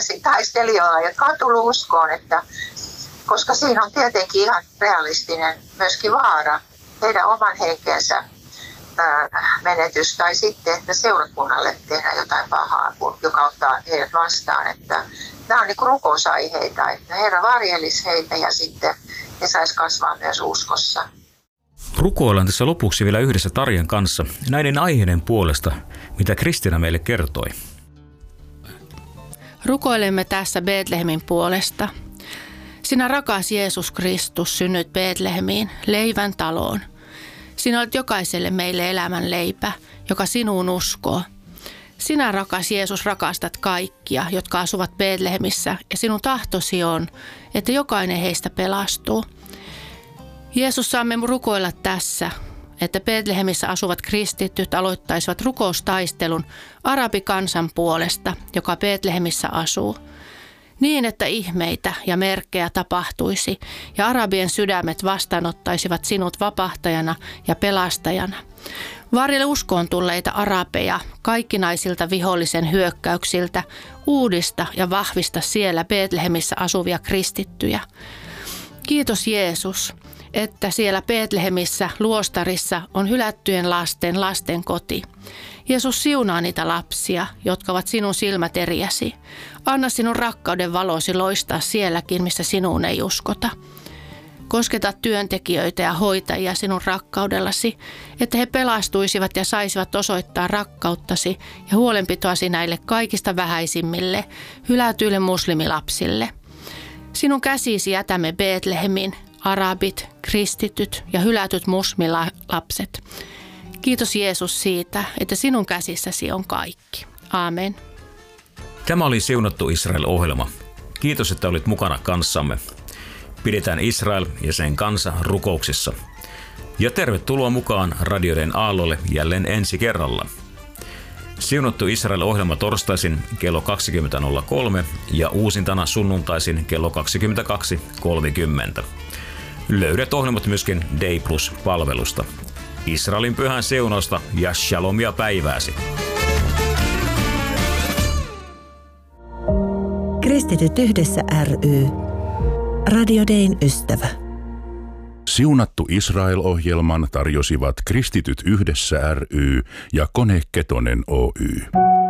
sellaisia taistelijoita, jotka on tullut uskoon, että koska siinä on tietenkin ihan realistinen myöskin vaara heidän oman henkensä menetys tai sitten, että seurakunnalle tehdään jotain pahaa, joka ottaa heidät vastaan. Että nämä on niin kuin rukousaiheita, että Herra varjelisi heitä ja sitten he saisi kasvaa myös uskossa. Rukoillaan tässä lopuksi vielä yhdessä Tarjan kanssa näiden aiheiden puolesta, mitä Kristiina meille kertoi. Rukoilemme tässä Betlehemin puolesta. Sinä rakas Jeesus Kristus synnyit Betlehemiin, leivän taloon. Sinä olet jokaiselle meille elämän leipä, joka sinuun uskoo. Sinä rakas Jeesus rakastat kaikkia, jotka asuvat Betlehemissä, ja sinun tahtosi on, että jokainen heistä pelastuu. Jeesus, saamme rukoilla tässä, että Betlehemissä asuvat kristityt aloittaisivat rukoustaistelun arabikansan puolesta, joka Betlehemissä asuu. Niin, että ihmeitä ja merkkejä tapahtuisi ja arabien sydämet vastaanottaisivat sinut vapahtajana ja pelastajana. Varjele uskoon tulleita arabeja kaikkinaisilta vihollisen hyökkäyksiltä, uudista ja vahvista siellä Betlehemissä asuvia kristittyjä. Kiitos Jeesus, että siellä Betlehemissä luostarissa on hylättyjen lasten koti. Jeesus, siunaa niitä lapsia, jotka ovat sinun silmäteriäsi. Anna sinun rakkauden valosi loistaa sielläkin, missä sinuun ei uskota. Kosketa työntekijöitä ja hoitajia sinun rakkaudellasi, että he pelastuisivat ja saisivat osoittaa rakkauttasi ja huolenpitoasi näille kaikista vähäisimmille, hylätyille muslimilapsille. Sinun käsisi jätämme Betlehemin, arabit, kristityt ja hylätyt muslimilapset. Kiitos Jeesus siitä, että sinun käsissäsi on kaikki. Aamen. Tämä oli Siunattu Israel-ohjelma. Kiitos, että olit mukana kanssamme. Pidetään Israel ja sen kansa rukouksissa. Ja tervetuloa mukaan radioiden aallolle jälleen ensi kerralla. Siunattu Israel-ohjelma torstaisin kello 20.03 ja uusintana sunnuntaisin kello 22.30. Löydät ohjelmat myöskin Day Plus-palvelusta. Israelin pyhän siunausta ja shalomia päivääsi. Kristityt yhdessä ry. Radio Dayn ystävä. Siunattu Israel-ohjelman tarjosivat Kristityt yhdessä ry ja Kone Ketonen Oy.